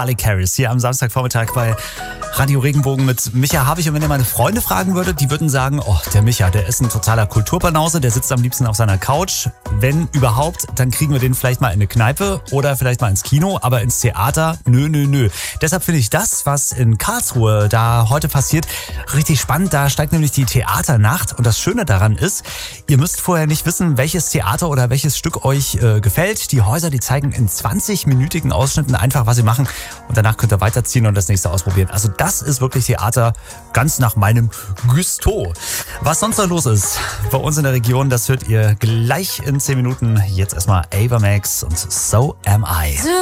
Garlic Harris hier am Samstagvormittag bei Radio Regenbogen mit Micha Havig. Und wenn ihr meine Freunde fragen würdet, die würden sagen, oh, der Micha, der ist ein totaler Kulturbanause, der sitzt am liebsten auf seiner Couch. Wenn überhaupt, dann kriegen wir den vielleicht mal in eine Kneipe oder vielleicht mal ins Kino, aber ins Theater, nö. Deshalb finde ich das, was in Karlsruhe da heute passiert, richtig spannend. Da steigt nämlich die Theaternacht und das Schöne daran ist, ihr müsst vorher nicht wissen, welches Theater oder welches Stück euch gefällt. Die Häuser, die zeigen in 20-minütigen Ausschnitten einfach, was sie machen und danach könnt ihr weiterziehen und das nächste ausprobieren. Also das ist wirklich Theater ganz nach meinem Gusto. Was sonst noch los ist bei uns in der Region, das hört ihr gleich in 10 Minuten. Jetzt erstmal Ava Max und So Am I.